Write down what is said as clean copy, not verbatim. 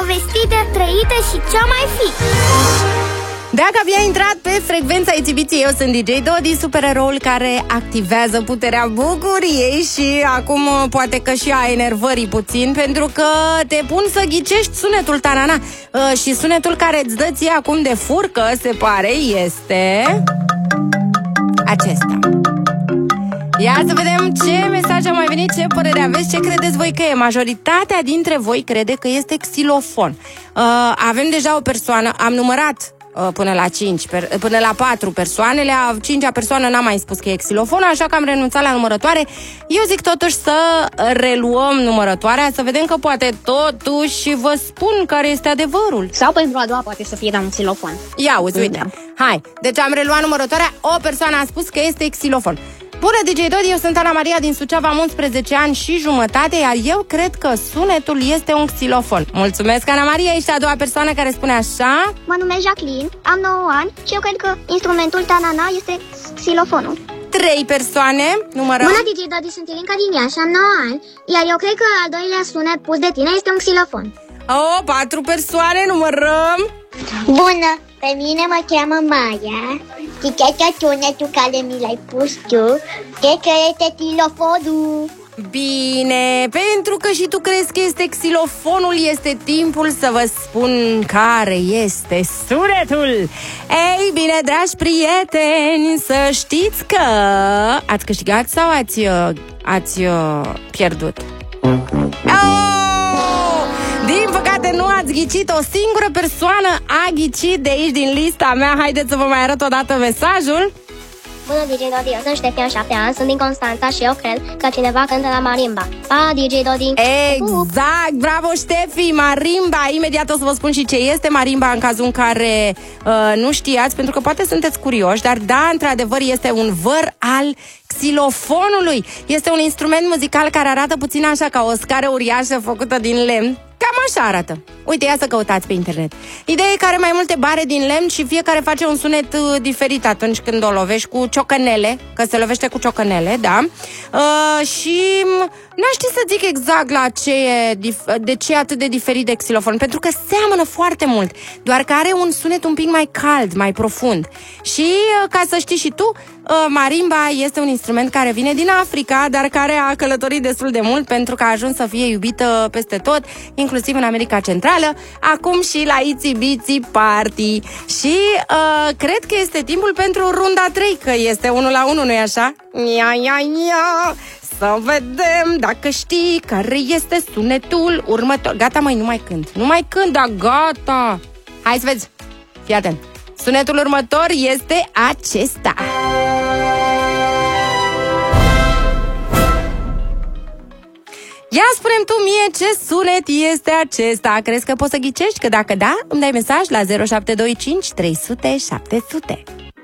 povestită, trăită și ce mai fi. Dacă abia intrat pe frecvența Itibiții, eu sunt DJ Dodi, supereroul care activează puterea bucuriei și acum poate că și a enervării puțin, pentru că te pun să ghicești sunetul tanana. Și sunetul care îți dă ție acum de furcă, se pare, este acesta. Ia să vedem ce mesaj a mai venit, ce părere aveți, ce credeți voi că e. Majoritatea dintre voi crede că este xilofon. Avem deja o persoană, am numărat până la 4 persoanele. A 5-a persoană n-a mai spus că e xilofon, așa că am renunțat la numărătoare. Eu zic totuși să reluăm numărătoarea, să vedem că poate totuși vă spun care este adevărul. Sau pentru a doua poate să fie un xilofon. Ia uite. Hai, deci am reluat numărătoarea. O persoană a spus că este xilofon. Bună, DJ Dodi, eu sunt Ana Maria din Suceava, am 11 ani și jumătate, iar eu cred că sunetul este un xilofon. Mulțumesc, Ana Maria, ești a doua persoană care spune așa. Mă numesc Jacqueline, am 9 ani și eu cred că instrumentul tanana este xilofonul. 3 persoane, numărăm. Bună, DJ Dodi, sunt Ilinca din Iași, am 9 ani, iar eu cred că al doilea sunet pus de tine este un xilofon. 4 persoane, numărăm. Bună, pe mine mă cheamă Maia și cred că sunetul care mi l-ai pus tu, cred că este xilofonul. Bine, pentru că și tu crezi că este xilofonul, este timpul să vă spun care este sunetul. Ei bine, dragi prieteni, să știți că ați câștigat sau ați pierdut? Din păcate nu ați ghicit, o singură persoană a ghicit de aici din lista mea. Haideți să vă mai arăt o dată mesajul. Bună, DJ Dodi, eu sunt Ștefan, 7 ani, sunt din Constanța și eu cred că cineva cântă la marimba. Pa, DJ Dodi! Exact, bravo Ștefi, marimba. Imediat o să vă spun și ce este marimba în cazul în care nu știați, pentru că poate sunteți curioși, dar da, într-adevăr este un văr al xilofonului. Este un instrument muzical care arată puțin așa ca o scară uriașă făcută din lemn. Cam așa arată. Uite, ia să căutați pe internet. Ideea e că are mai multe bare din lemn și fiecare face un sunet diferit atunci când o lovești cu ciocănele, că se lovește cu ciocănele, da? Și n-aș ști să zic exact de ce e atât de diferit de xilofon, pentru că seamănă foarte mult, doar că are un sunet un pic mai cald, mai profund. Și ca să știi și tu, marimba este un instrument care vine din Africa, dar care a călătorit destul de mult pentru că a ajuns să fie iubită peste tot, inclusiv în America Centrală, acum și la Itsy Bitsy Party. Și cred că este timpul pentru runda 3, că este 1-1, nu-i așa? Ia. Să vedem dacă știi care este sunetul următor. Gata, măi, nu mai cânt, dar gata. Hai să vezi, fii atent. Sunetul următor este acesta. Ia spune-mi tu mie ce sunet este acesta. Crezi că poți să ghicești? Că dacă da, îmi dai mesaj la 0725 300 700.